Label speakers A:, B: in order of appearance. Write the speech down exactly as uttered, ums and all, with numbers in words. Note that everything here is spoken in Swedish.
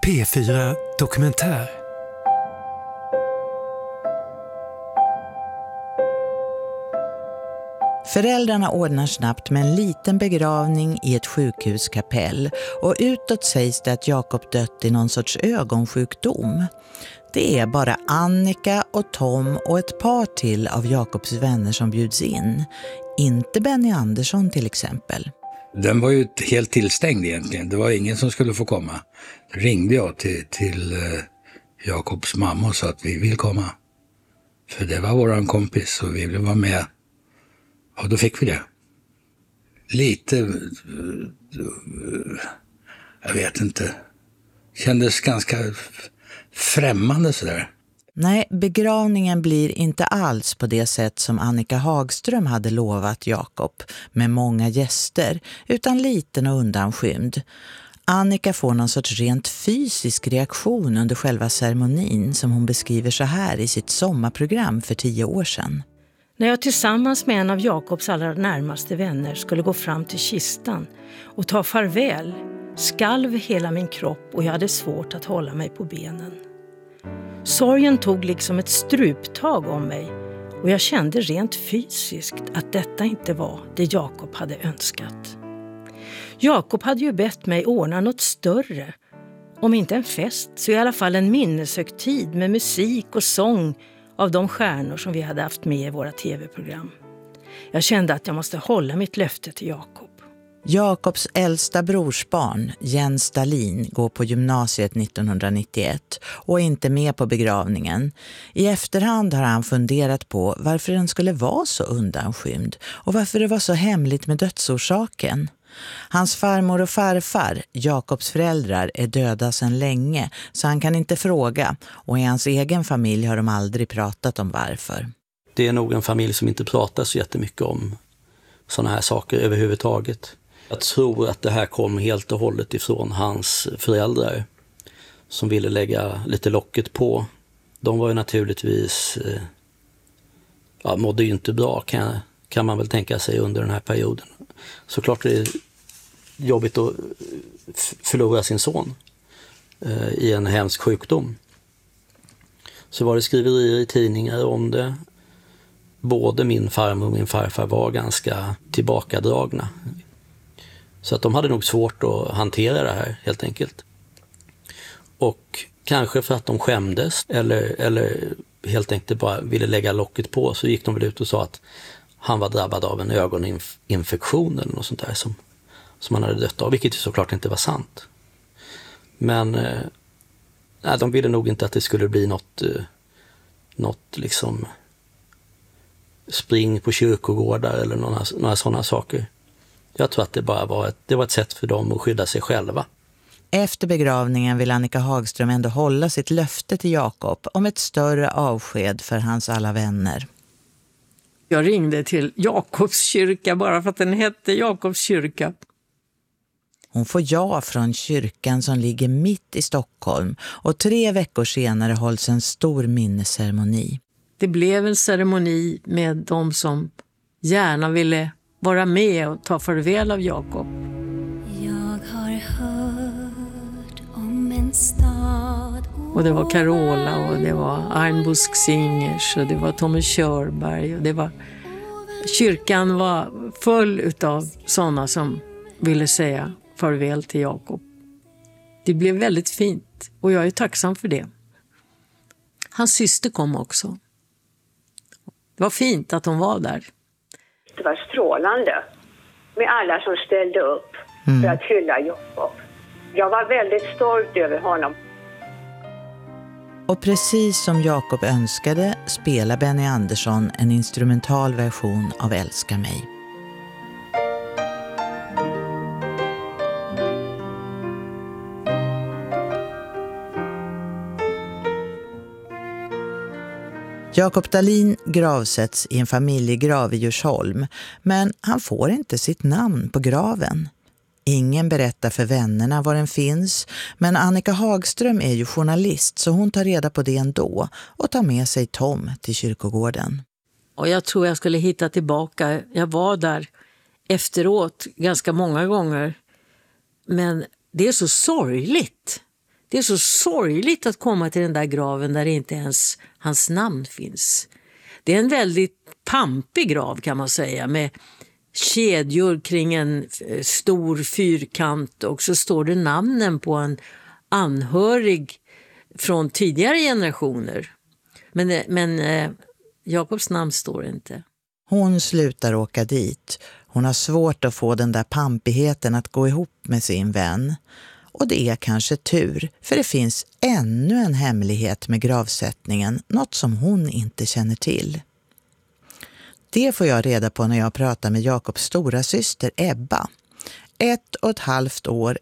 A: P fyra Dokumentär.
B: Föräldrarna ordnar snabbt med en liten begravning i ett sjukhuskapell och utåt sägs det att Jakob dött i någon sorts ögonsjukdom. Det är bara Annika och Tom och ett par till av Jakobs vänner som bjuds in. Inte Benny Andersson till exempel.
C: Den var ju helt tillstängd egentligen. Det var ingen som skulle få komma. Då ringde jag till, till eh, Jakobs mamma och sa att vi vill komma. För det var våran kompis och vi ville vara med. Och då fick vi det. Lite, eh, jag vet inte, kändes ganska främmande sådär.
B: Nej, begravningen blir inte alls på det sätt som Annika Hagström hade lovat Jakob, med många gäster, utan liten och undanskymd. Annika får någon sorts rent fysisk reaktion under själva ceremonin som hon beskriver så här i sitt sommarprogram för tio år sedan.
D: När jag tillsammans med en av Jakobs allra närmaste vänner skulle gå fram till kistan och ta farväl, skalv hela min kropp och jag hade svårt att hålla mig på benen. Sorgen tog liksom ett struptag om mig och jag kände rent fysiskt att detta inte var det Jakob hade önskat. Jakob hade ju bett mig ordna något större. Om inte en fest så i alla fall en minneshögtid med musik och sång av de stjärnor som vi hade haft med i våra tv-program. Jag kände att jag måste hålla mitt löfte till Jakob.
B: Jakobs äldsta brorsbarn, Jens Dahlin, går på gymnasiet nittonhundranittioett och är inte med på begravningen. I efterhand har han funderat på varför den skulle vara så undanskymd och varför det var så hemligt med dödsorsaken. Hans farmor och farfar, Jakobs föräldrar, är döda sedan länge så han kan inte fråga, och i hans egen familj har de aldrig pratat om varför.
E: Det är nog en familj som inte pratar så jättemycket om sådana här saker överhuvudtaget. Jag tror att det här kom helt och hållet ifrån hans föräldrar som ville lägga lite locket på. De var ju naturligtvis, ja, mådde ju inte bra kan, kan man väl tänka sig under den här perioden. Såklart är det jobbigt att förlora sin son eh, i en hemsk sjukdom. Så var det skriverier i tidningar om det. Både min farmor och min farfar var ganska tillbakadragna. Så att de hade nog svårt att hantera det här helt enkelt. Och kanske för att de skämdes eller, eller helt enkelt bara ville lägga locket på, så gick de väl ut och sa att han var drabbad av en ögoninfektion eller något sånt där som, som han hade dött av, vilket ju såklart inte var sant. Men eh, nej, de ville nog inte att det skulle bli något, eh, något liksom spring på kyrkogårdar eller några, några sådana saker. Jag tror att det bara var ett, det var ett sätt för dem att skydda sig själva.
B: Efter begravningen vill Annika Hagström ändå hålla sitt löfte till Jakob om ett större avsked för hans alla vänner.
D: Jag ringde till Jakobs kyrka bara för att den hette Jakobs kyrka.
B: Hon får ja från kyrkan som ligger mitt i Stockholm, och tre veckor senare hålls en stor minnesceremoni.
D: Det blev en ceremoni med de som gärna ville vara med och ta farväl av Jakob.
F: Jag har hört om en stad.
D: Och det var Carola och det var Arnbusk Singers och det var Tommy Körberg och det var... Kyrkan var full utav sådana som ville säga farväl till Jakob. Det blev väldigt fint och jag är tacksam för det. Hans syster kom också. Det var fint att hon var där.
G: Det var strålande med alla som ställde upp mm. för att hylla Jakob. Jag var väldigt stolt över honom.
B: Och precis som Jakob önskade spelar Benny Andersson en instrumental version av Älska mig. Jakob Dahlin gravsätts i en familjegrav i Djursholm, men han får inte sitt namn på graven. Ingen berättar för vännerna var den finns, men Annika Hagström är ju journalist så hon tar reda på det ändå och tar med sig Tom till kyrkogården.
D: Och jag tror jag skulle hitta tillbaka. Jag var där efteråt ganska många gånger. Men det är så sorgligt.
H: Det är så sorgligt att komma till den där graven där inte ens hans namn finns. Det är en väldigt pampig grav kan man säga, med kedjor kring en stor fyrkant, och så står det namnen på en anhörig från tidigare generationer. Men, men eh, Jakobs namn står inte.
B: Hon slutar åka dit. Hon har svårt att få den där pampigheten att gå ihop med sin vän. Och det är kanske tur, för det finns ännu en hemlighet med gravsättningen, något som hon inte känner till. Det får jag reda på när jag pratar med Jakobs stora syster Ebba. Ett och ett halvt år